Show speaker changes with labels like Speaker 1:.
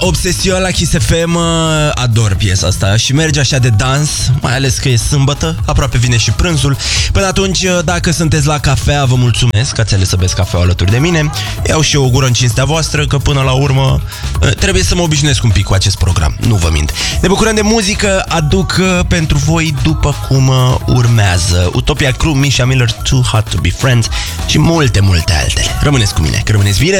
Speaker 1: Obsesion la Kiss FM, ador piesa asta și merge așa de dans, mai ales că e sâmbătă, aproape vine și prânzul. Până atunci, dacă sunteți la cafea, vă mulțumesc că ați ales să beți cafea alături de mine. Iau și eu o gură în cinstea voastră, că până la urmă trebuie să mă obișnuiesc un pic cu acest program, nu vă mint. Ne bucurăm de muzică, aduc pentru voi după cum urmează Utopia Crew, Misha Miller, Too Hot to Be Friends și multe, multe altele. Rămâneți cu mine, că rămâneți bine.